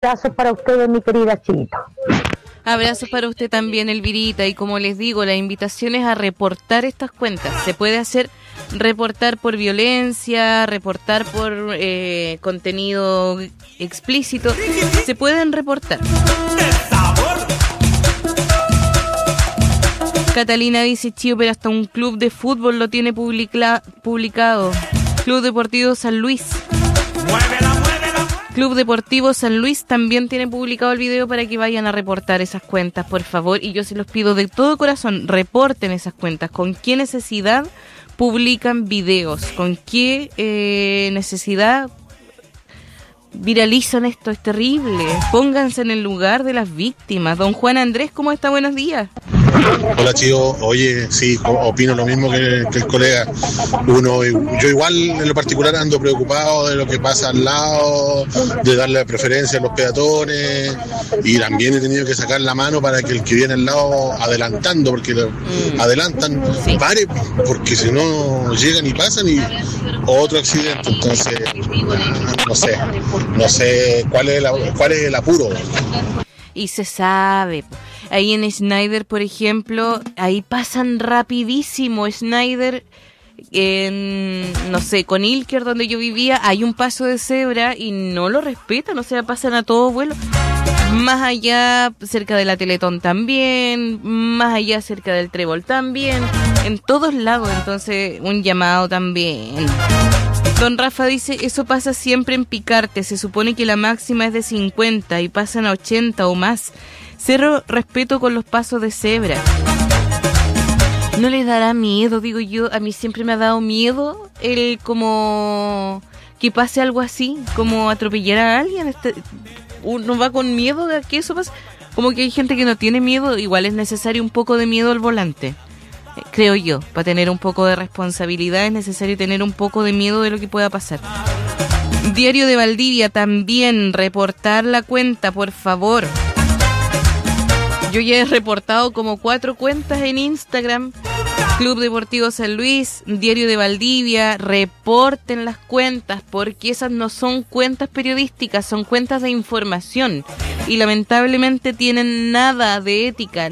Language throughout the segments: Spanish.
Abrazos para ustedes, mi querida Chinito. Abrazos para usted también, Elvirita, y como les digo, la invitación es a reportar estas cuentas. Se puede hacer reportar por violencia, reportar por contenido explícito, se pueden reportar. Catalina dice, chío, pero hasta un club de fútbol lo tiene publicado. Club Deportivo San Luis. Club Deportivo San Luis también tiene publicado el video para que vayan a reportar esas cuentas, por favor. Y yo se los pido de todo corazón, reporten esas cuentas. ¿Con qué necesidad publican videos? ¿Con qué necesidad viralizan esto? Es terrible. Pónganse en el lugar de las víctimas. Don Juan Andrés, ¿cómo está? Buenos días. Hola, Chío. Oye, sí, opino lo mismo que el colega. Yo igual en lo particular ando preocupado de lo que pasa al lado, de darle preferencia a los peatones, y también he tenido que sacar la mano para que el que viene al lado adelantando, porque adelantan, sí, pare, porque si no llegan y pasan y otro accidente. Entonces no sé cuál es el apuro. Y se sabe. Ahí en Schneider, por ejemplo, ahí pasan rapidísimo. Schneider, no sé, con Ilker, donde yo vivía, hay un paso de cebra y no lo respetan, o sea, pasan a todo vuelo. Más allá, cerca de la Teletón también, más allá, cerca del Trébol también, en todos lados. Entonces, un llamado también. Don Rafa dice, eso pasa siempre en Picarte, se supone que la máxima es de 50 y pasan a 80 o más. Cero respeto con los pasos de cebra. ¿No les dará miedo? Digo yo, a mí siempre me ha dado miedo el como que pase algo así, como atropellar a alguien. Uno va con miedo de que eso pase. Como que hay gente que no tiene miedo, igual es necesario un poco de miedo al volante. Creo yo, para tener un poco de responsabilidad es necesario tener un poco de miedo de lo que pueda pasar. Diario de Valdivia también, reportar la cuenta, por favor. Yo ya he reportado como 4 cuentas en Instagram. Club Deportivo San Luis, Diario de Valdivia, reporten las cuentas porque esas no son cuentas periodísticas, son cuentas de información y lamentablemente tienen nada de ética.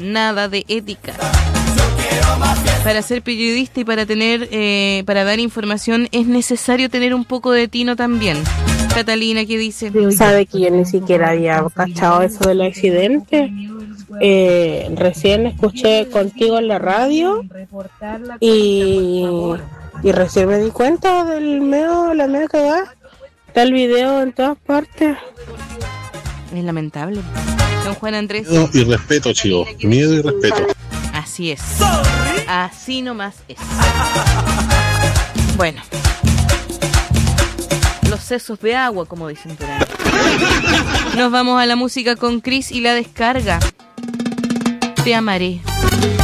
Para ser periodista y para para dar información es necesario tener un poco de tino también. Catalina, ¿qué dice? Sabe que yo ni siquiera había cachado eso del accidente. Recién escuché contigo en la radio y recién me di cuenta la media cagada. Está el video en todas partes. Es lamentable. Don Juan Andrés. Miedo y respeto, chico. Miedo y respeto. Así es. Así nomás es. Bueno. Los sesos de agua, como dicen por ahí. Nos vamos a la música con Chris y la descarga. Te amaré.